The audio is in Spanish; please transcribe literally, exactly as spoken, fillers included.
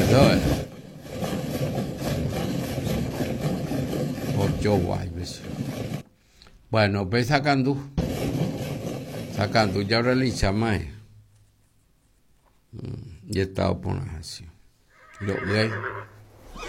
Dove? Ocho guays. Bueno, ve sacando. Sacando, ya realiza más. Y estaba por así. Lo ve.